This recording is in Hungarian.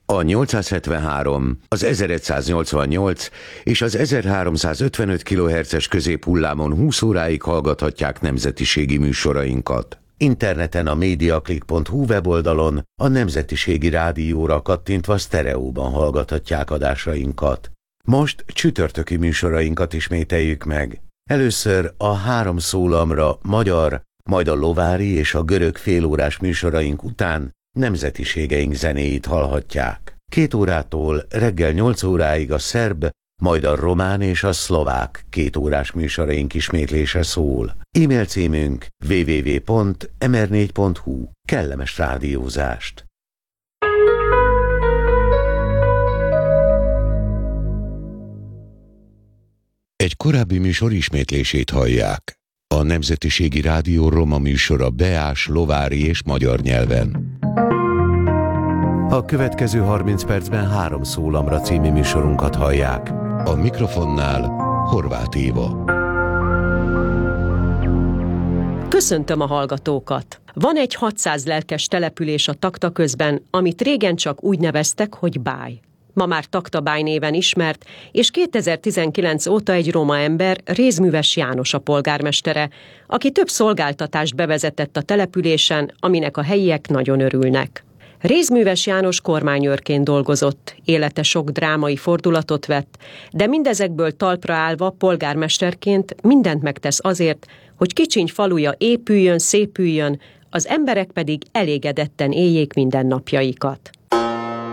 A 873, az 1188 és az 1355 kHz-es középhullámon 20 óráig hallgathatják nemzetiségi műsorainkat. Interneten a mediaclick.hu weboldalon a Nemzetiségi Rádióra kattintva sztereóban hallgathatják adásainkat. Most csütörtöki műsorainkat ismételjük meg. Először a 3 szólamra magyar, majd a lovári és a görög félórás műsoraink után nemzetiségeink zenéit hallhatják. 2 órától reggel 8 óráig a szerb, majd a román és a szlovák 2 órás műsoraink ismétlése szól. E-mail címünk www.mr4.hu. Kellemes rádiózást! Egy korábbi műsor ismétlését hallják. A Nemzetiségi Rádió roma műsora beás, lovári és magyar nyelven. A következő 30 percben 3 szólamra című műsorunkat hallják. A mikrofonnál Horváth Éva. Köszöntöm a hallgatókat! Van egy 600 lelkes település a Taktaközben, amit régen csak úgy neveztek, hogy Báj. Ma már Taktabáj néven ismert, és 2019 óta egy roma ember, Rézműves János a polgármestere, aki több szolgáltatást bevezetett a településen, aminek a helyiek nagyon örülnek. Rézműves János kormányőrként dolgozott, élete sok drámai fordulatot vett, de mindezekből talpra állva polgármesterként mindent megtesz azért, hogy Kicsiny faluja épüljön, szépüljön, az emberek pedig elégedetten éljék mindennapjaikat.